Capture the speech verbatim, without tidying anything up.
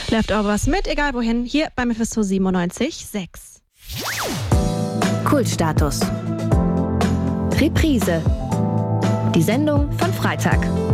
Leftovers mit Egal wohin, hier bei Mephisto siebenundneunzig Komma sechs. Kultstatus. Reprise. Die Sendung von Freitag.